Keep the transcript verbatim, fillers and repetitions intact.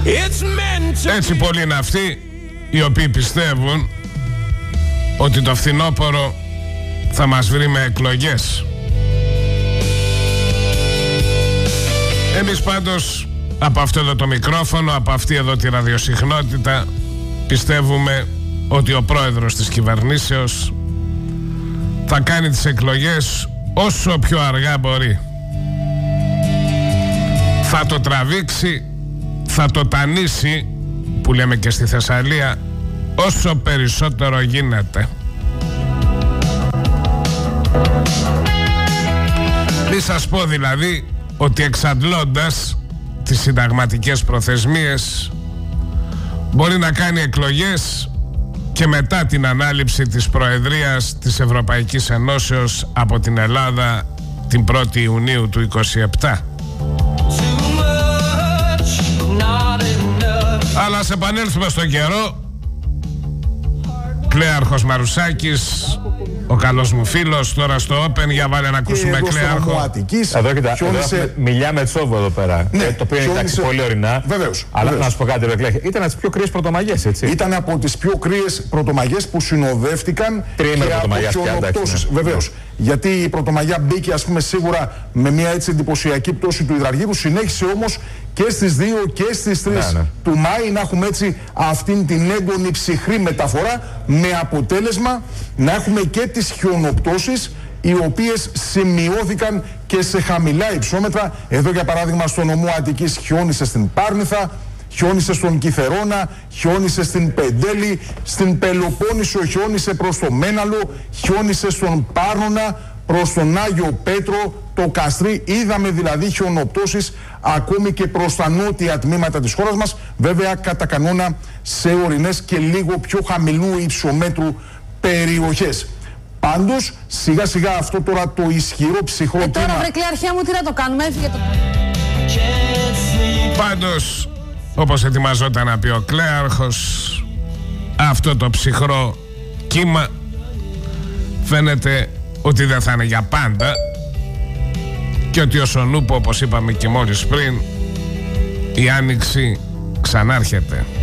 Έτσι πολλοί είναι αυτοί οι οποίοι πιστεύουν ότι το φθινόπωρο θα μας βρει με εκλογές. Εμείς πάντως από αυτό εδώ το μικρόφωνο, από αυτή εδώ τη ραδιοσυχνότητα, πιστεύουμε ότι ο πρόεδρος της κυβερνήσεως θα κάνει τις εκλογές όσο πιο αργά μπορεί. Θα το τραβήξει, θα το τανίσει, που λέμε και στη Θεσσαλία, όσο περισσότερο γίνεται. Μη σας πω δηλαδή ότι εξαντλώντας τις συνταγματικές προθεσμίες μπορεί να κάνει εκλογές και μετά την ανάληψη της Προεδρίας της Ευρωπαϊκής Ενώσεως από την Ελλάδα την πρώτη Ιουνίου του είκοσι επτά. Αλλά ας επανέλθουμε στον καιρό. Κλέαρχος Μαρουσάκης, ο καλός μου φίλος, τώρα στο Open, για βάλε να ακούσουμε Κλέαρχο. Εδώ κοιτά, χιόνισε... μιλιά με τσόβο εδώ πέρα, ναι, το οποίο είναι εντάξει πολύ ορεινά. Βεβαίως. Αλλά βεβαίως. Να σου πω κάτι, ρε Κλέαρχε, ήταν από τις πιο κρύες πρωτομαγιές, έτσι. Ήταν από τις πιο κρύες πρωτομαγιές που συνοδεύτηκαν και από χιονοπτώσεις. Βεβαίως. Γιατί η πρωτομαγιά μπήκε, ας πούμε, σίγουρα με μια έτσι εντυπωσιακή πτώση του υδραργύρου, συνέχισε όμως και στις δύο και στις τρεις ναι, ναι. του Μάη να έχουμε έτσι αυτήν την έντονη ψυχρή μεταφορά, με αποτέλεσμα να έχουμε και τις χιονοπτώσεις, οι οποίες σημειώθηκαν και σε χαμηλά υψόμετρα. Εδώ για παράδειγμα στο νομό Αττικής χιόνισε στην Πάρνηθα, χιόνισε στον Κιθερώνα, χιόνισε στην Πεντέλη, στην Πελοπόννησο χιόνισε προς το Μέναλο, χιόνισε στον Πάρνονα, προς τον Άγιο Πέτρο, το Καστρί. Είδαμε δηλαδή χιονοπτώσεις ακόμη και προς τα νότια τμήματα της χώρας μας, βέβαια κατά κανόνα σε ορεινές και λίγο πιο χαμηλού υψομέτρου περιοχές. Πάντως σιγά σιγά αυτό τώρα το ισχυρό ψυχρό ε, τώρα βρε Κλεαρχία μου, τι να το κάνουμε, έφυγε το... Πάντως, όπως ετοιμαζόταν να πει ο Κλέαρχος, αυτό το ψυχρό κύμα φαίνεται ότι δεν θα είναι για πάντα και ότι όσον ούπο, όπως είπαμε και μόλις πριν, η άνοιξη ξανάρχεται.